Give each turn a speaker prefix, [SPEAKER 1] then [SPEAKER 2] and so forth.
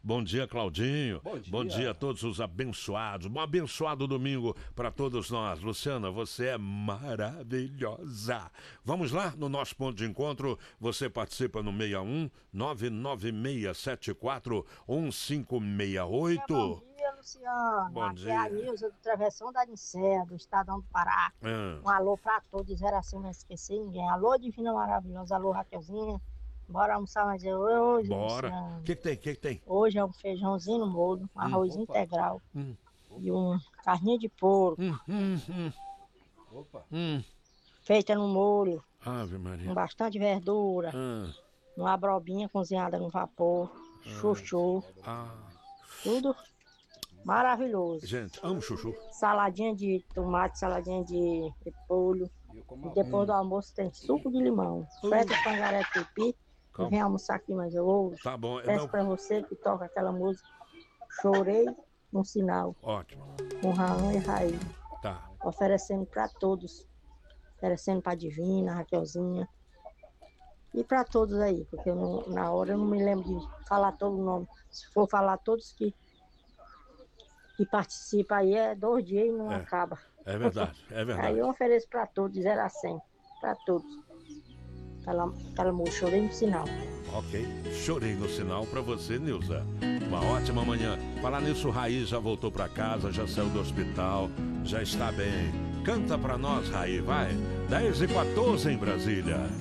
[SPEAKER 1] Bom dia, Claudinho.
[SPEAKER 2] Bom dia.
[SPEAKER 1] Bom dia a todos os abençoados. Um abençoado domingo para todos nós. Luciana, você é maravilhosa. Vamos lá no nosso ponto de encontro. Você participa no 61 99674 1568.
[SPEAKER 3] Bom dia, Luciano.
[SPEAKER 1] Bom
[SPEAKER 3] Aqui
[SPEAKER 1] dia.
[SPEAKER 3] é a Nilza do Travessão da Nicéia, do Estadão do Pará. Um alô pra todos, era assim, não esquecer ninguém. Alô, Divina Maravilhosa. Alô, Raquelzinha. Bora almoçar mais hoje,
[SPEAKER 1] Bora.
[SPEAKER 3] Luciano.
[SPEAKER 1] O que tem?
[SPEAKER 3] Hoje é um feijãozinho no molho, um arroz integral e uma carninha de porco
[SPEAKER 2] Opa.
[SPEAKER 3] feita no molho,
[SPEAKER 1] Ave Maria.
[SPEAKER 3] com bastante verdura, uma abrobinha cozinhada no vapor, chuchu, tudo maravilhoso.
[SPEAKER 1] Gente, amo chuchu.
[SPEAKER 3] Saladinha de tomate, saladinha de repolho. E depois do almoço tem suco de limão. Feta pangaré tupi. E vem almoçar aqui, mas eu ouço.
[SPEAKER 1] Tá bom.
[SPEAKER 3] Peço pra você que toca aquela música Chorei no Sinal,
[SPEAKER 1] Ótimo.
[SPEAKER 3] com Raul e Raí.
[SPEAKER 1] Tá.
[SPEAKER 3] Oferecendo pra todos. Oferecendo pra Divina, Raquelzinha. E pra todos aí, porque na hora eu não me lembro de falar todo o nome. Se for falar todos que participam aí, é 2 dias e não acaba.
[SPEAKER 1] É verdade.
[SPEAKER 3] Aí eu ofereço pra todos, 0 a 100. Pra todos. Aquela música, Chorei no Sinal.
[SPEAKER 1] Ok. Chorei no sinal pra você, Nilza. Uma ótima manhã. Falar nisso, Raí já voltou pra casa, já saiu do hospital, já está bem. Canta pra nós, Raí, vai. 10h14 em Brasília.